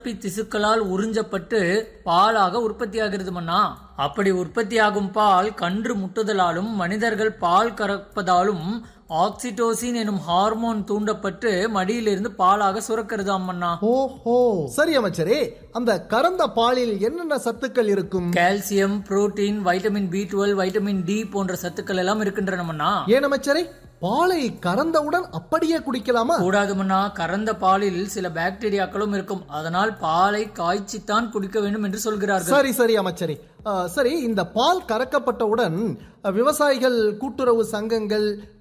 திசுக்களால் உறிஞ்சப்பட்டு பாலாக உற்பத்தியாகிறது மன்னா. அப்படி உற்பத்தியாகும் பால் கன்று முட்டுதலாலும் மனிதர்கள் பால் கறப்பதாலும் ஆக்சிடோசின் எனும் ஹார்மோன் தூண்டப்பட்டு மடியிலிருந்து பாலாக சுரக்கிறதாம் மன்னா. ஓஹோ, சரி அமைச்சரே, அந்த கறந்த பாலில் என்னென்ன சத்துக்கள் இருக்கும்? Calcium, protein, vitamin B12, vitamin D போன்ற சத்துக்கள் எல்லாம் இருக்கின்றன மன்னா. ஏன் அமைச்சரே, பாலை கறந்தவுடன் அப்படியே குடிக்கலாமா? கூடாது மன்னா. கறந்த பாலில் சில பாக்டீரியாக்களும் இருக்கும். அதனால் பாலை காய்ச்சித்தான் குடிக்க வேண்டும் என்று சொல்கிறார்கள். சரி சரி அமைச்சரே. சரி, இந்த பால் கறக்கப்பட்டவுடன் விவசாயிகள் கூட்டுறவு சங்கங்கள்